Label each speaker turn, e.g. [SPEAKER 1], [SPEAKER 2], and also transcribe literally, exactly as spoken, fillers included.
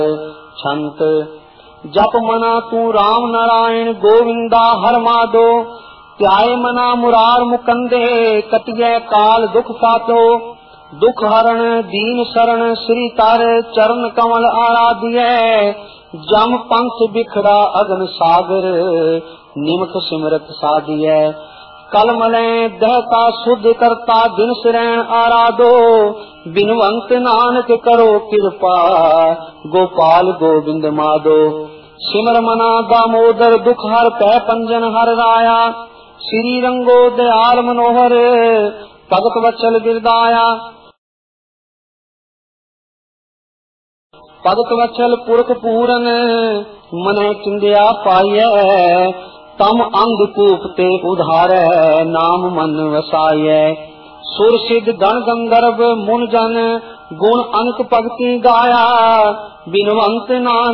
[SPEAKER 1] छंत जप मना तू राम नारायण गोविंदा हर माधो, त्याय मना मुरार मुकंदे कटिय काल दुख पातो। दुख हरण दीन शरण श्री तार चरण कमल आराध्य, जम पंथ बिखड़ा अगन सागर निमक सिमरत साधिय। कलमले दहता शुद्ध करता दिन सिरैन आराधो, बिनवंत नानक करो कृपा गोपाल गोविंद माधो। सिमर मना दामोदर दुख हर पै पंजन हर राया, श्री रंगो दयाल मनोहर भगत वत्सल गिरदाया। भगत वत्सल पुरख पूरन मने चिंदिया पाइय, तम अंधकूप ते उधारै नाम मन वसाय। सुर सिद्ध गण गंधर्व मुन जन गुण अनक भगति गाया, बिनवंत नाम